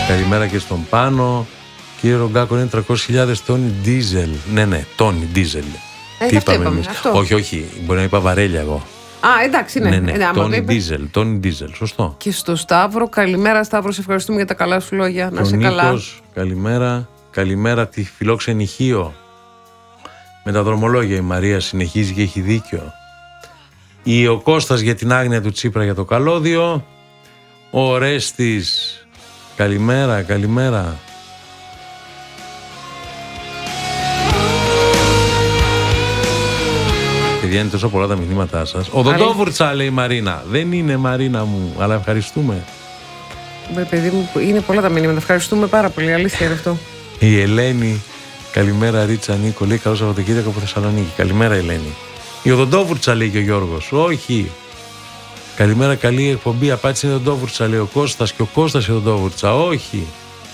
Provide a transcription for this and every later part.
Καλημέρα και στον Πάνο. Κύριε Ρογκάκο, είναι 300.000 τόνοι ντίζελ. Ναι, τόνοι ντίζελ. Τι είπαμε εμείς? Όχι, μπορεί να είπα βαρέλια εγώ. Α, εντάξει, ναι. Τόνι ντίζελ, σωστό. Και στο Σταύρο, καλημέρα Σταύρο, σε ευχαριστούμε για τα καλά σου λόγια. Να είσαι καλά. Νίκος, καλημέρα τη φιλόξενη Χίο. Με τα δρομολόγια η Μαρία συνεχίζει και έχει δίκιο. Ο Κώστας για την άγνοια του Τσίπρα για το καλώδιο. Ο Ορέστης, καλημέρα. Παιδιά, είναι τόσο πολλά τα μηνύματά σας. Ο Δοντόβουρτσα, λέει η Μαρίνα. Δεν είναι Μαρίνα μου, αλλά ευχαριστούμε. Παιδί μου, είναι πολλά τα μηνύματα. Ευχαριστούμε πάρα πολύ. Αλήθεια είναι αυτό. Η Ελένη, καλημέρα Ρίτσα Νίκο, λέει καλό Σαββατοκύριακο από Θεσσαλονίκη. Καλημέρα Ελένη. Η Οδοντόβουρτσα, λέει και ο Γιώργος. Όχι. Καλημέρα, καλή εκπομπή. Απάντησε η Οδοντόβουρτσα, λέει ο Κώστας, και ο Κώστας η Οδοντόβουρτσα. Όχι.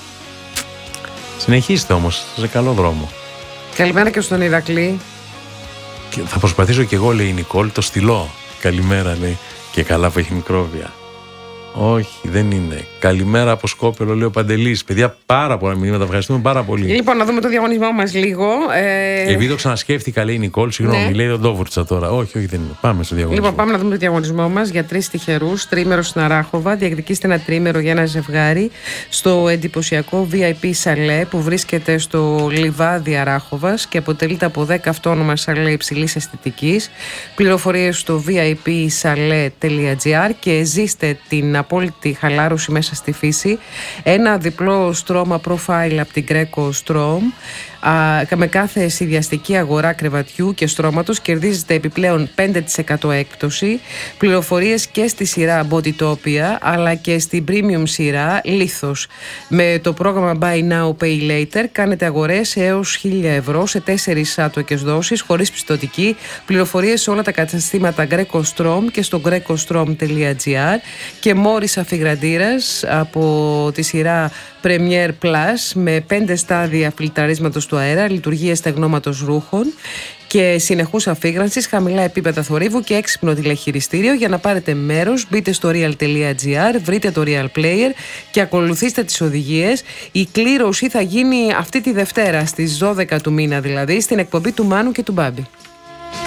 Συνεχίστε όμως, σε καλό δρόμο. Καλημέρα και στον Ηρακλή. Και θα προσπαθήσω κι εγώ, λέει η Νικόλ, το στυλό. Καλημέρα, λέει. Και καλά που έχει μικρόβια. Όχι, δεν είναι. Καλημέρα από Σκόπελο, λέει ο Παντελής. Παιδιά, πάρα πολλά μηνύματα. Ευχαριστούμε πάρα πολύ. Λοιπόν, να δούμε το διαγωνισμό μας λίγο. Επειδή το ξανασκέφτηκα, λέει η Νικόλ, συγγνώμη, ναι. Λέει Δοντόβουρτσα τώρα. Όχι, δεν είναι. Πάμε στο διαγωνισμό. Λοιπόν, πάμε να δούμε το διαγωνισμό μας για 3 τυχερούς. Τρίμερο στην Αράχοβα. Διεκδικήστε ένα τρίμερο για ένα ζευγάρι στο εντυπωσιακό VIP σαλέ που βρίσκεται στο λιβάδι Αράχοβας και αποτελείται από 10 αυτόνομα σαλέ υψηλής αισθητικής. Πληροφορίες στο vipsale.gr και ζήστε την απόλυτη χαλάρωση μέσα στη φύση. Ένα διπλό στρώμα profile από την Greco Strom. Με κάθε συνδυαστική αγορά κρεβατιού και στρώματος κερδίζετε επιπλέον 5% έκπτωση. Πληροφορίες και στη σειρά Bodytopia αλλά και στην premium σειρά Lithos. Με το πρόγραμμα Buy Now Pay Later κάνετε αγορές έως 1.000 ευρώ σε 4 άτοκες δόσεις χωρίς πιστωτική. Πληροφορίες σε όλα τα καταστήματα Greco Strom και στο grecostrom.gr και Μόρις αφιγραντήρας από τη σειρά Premier Plus με 5 στάδια φιλτραρίσματος του αέρα, λειτουργία στεγνώματος ρούχων και συνεχούς αφίγρανσης, χαμηλά επίπεδα θορύβου και έξυπνο τηλεχειριστήριο. Για να πάρετε μέρος, μπείτε στο real.gr, βρείτε το Real Player και ακολουθήστε τις οδηγίες. Η κλήρωση θα γίνει αυτή τη Δευτέρα στις 12 του μήνα, δηλαδή στην εκπομπή του Μάνου και του Μπάμπη.